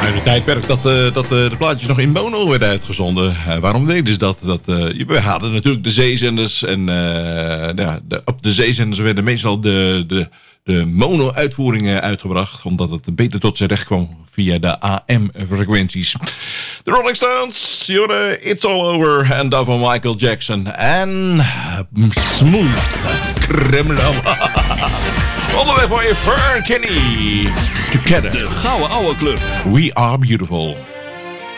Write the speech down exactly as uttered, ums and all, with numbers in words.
in een tijdperk dat, uh, dat uh, de plaatjes nog in mono werden uitgezonden. Uh, waarom deden ze dat? dat uh, we hadden natuurlijk de zeezenders. En uh, ja, de, op de zeezenders werden meestal de, de, de mono-uitvoeringen uitgebracht. Omdat het beter tot zijn recht kwam via de A M-frequenties. De Rolling Stones, Jure, It's All Over. En daarvan Michael Jackson. En Smooth Criminal. Onderweg van je Fern Kenny. Together. De Gouden Ouwe Club. We are beautiful.